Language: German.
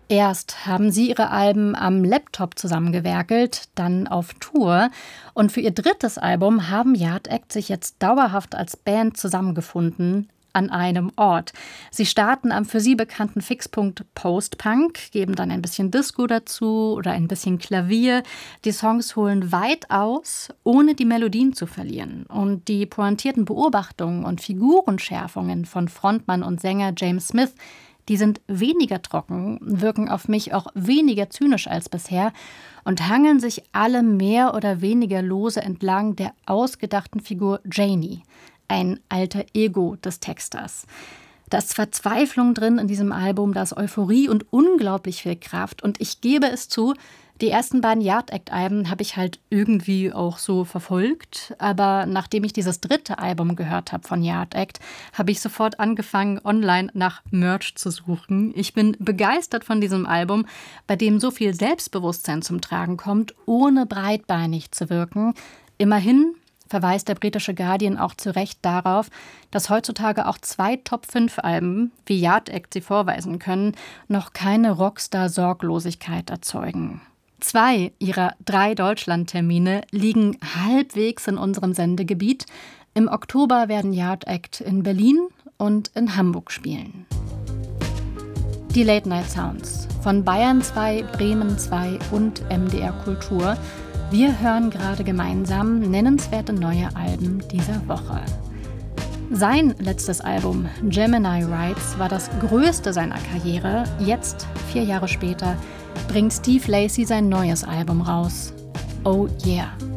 Erst haben sie ihre Alben am Laptop zusammengewerkelt, dann auf Tour. Und für ihr drittes Album haben Yard Act sich jetzt dauerhaft als Band zusammengefunden an einem Ort. Sie starten am für sie bekannten Fixpunkt Post-Punk, geben dann ein bisschen Disco dazu oder ein bisschen Klavier. Die Songs holen weit aus, ohne die Melodien zu verlieren. Und die pointierten Beobachtungen und Figurenschärfungen von Frontmann und Sänger James Smith, die sind weniger trocken, wirken auf mich auch weniger zynisch als bisher und hangeln sich alle mehr oder weniger lose entlang der ausgedachten Figur Janie, ein alter Ego des Texters. Da ist Verzweiflung drin in diesem Album, da ist Euphorie und unglaublich viel Kraft. Und ich gebe es zu, die ersten beiden Yard Act-Alben habe ich halt irgendwie auch so verfolgt. Aber nachdem ich dieses dritte Album gehört habe von Yard Act, habe ich sofort angefangen, online nach Merch zu suchen. Ich bin begeistert von diesem Album, bei dem so viel Selbstbewusstsein zum Tragen kommt, ohne breitbeinig zu wirken. Immerhin verweist der britische Guardian auch zu Recht darauf, dass heutzutage auch 2 Top-5-Alben, wie Yard Act sie vorweisen können, noch keine Rockstar-Sorglosigkeit erzeugen. 2 ihrer 3 Deutschland-Termine liegen halbwegs in unserem Sendegebiet. Im Oktober werden Yard Act in Berlin und in Hamburg spielen. Die Late Night Sounds von Bayern 2, Bremen 2 und MDR Kultur. Wir hören gerade gemeinsam nennenswerte neue Alben dieser Woche. Sein letztes Album, Gemini Rights, war das größte seiner Karriere. Jetzt, 4 Jahre später, bringt Steve Lacy sein neues Album raus. Oh yeah!